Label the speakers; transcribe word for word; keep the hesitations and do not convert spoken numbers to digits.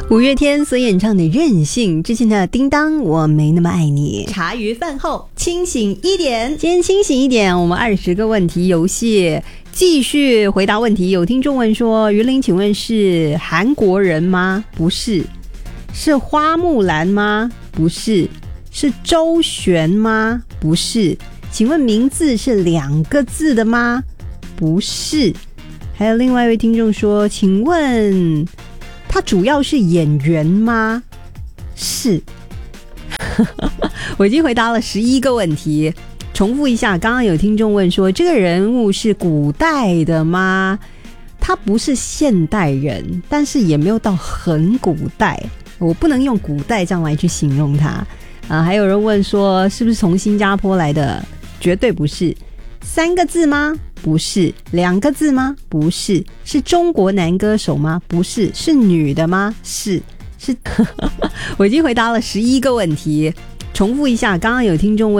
Speaker 1: 五月天所演唱的《任性》，之前的《叮当我没那么爱你》。
Speaker 2: 茶余饭后清醒一点，
Speaker 1: 今天清醒一点，我们二十个问题游戏继续回答问题。有听众问说，于林请问是韩国人吗？不是。是花木兰吗？不是。是周璇吗？不是。请问名字是两个字的吗？不是。还有另外一位听众说，请问他主要是演员吗？是。我已经回答了十一个问题，重复一下，刚刚有听众问说，这个人物是古代的吗？他不是现代人，但是也没有到很古代，我不能用古代这样来去形容他。啊，还有人问说，是不是从新加坡来的？绝对不是。三个字吗？不是。两个字吗？不是。是中国男歌手吗？不是。是女的吗？是。是我已经回答了十一个问题，重复一下，刚刚有听众问